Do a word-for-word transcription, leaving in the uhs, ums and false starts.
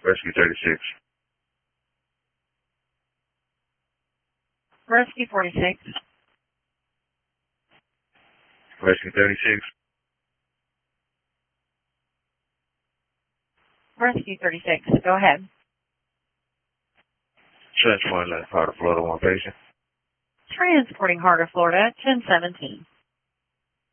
Rescue thirty-six. Rescue forty-six. Rescue thirty-six. Rescue thirty-six. Go ahead. Transporting Heart of Florida, one patient. Transporting Heart of Florida, ten seventeen.